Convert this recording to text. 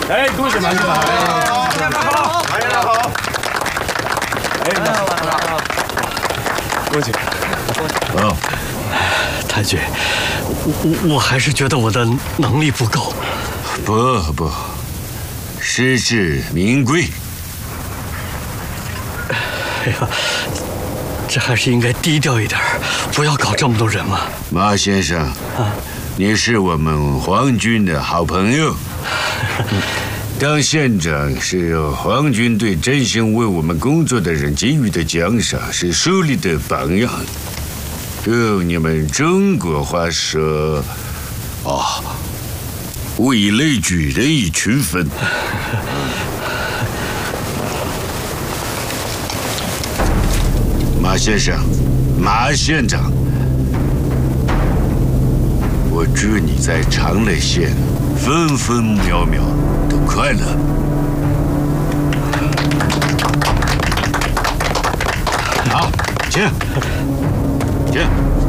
哎，恭喜马先生！好，马先生好！哎，恭喜！ 啊， 太君，我还是觉得我的能力不够。 不，实至名归。 哎呀，这还是应该低调一点，不要搞这么多人嘛。 马先生，你是我们皇军的好朋友。当县长是皇军对真心为我们工作的人给予的奖赏，是树立的榜样。用你们中国话说，物以类聚，人以群分。马先生，马县长，我祝你在长乐县分分秒秒都快乐。好，请。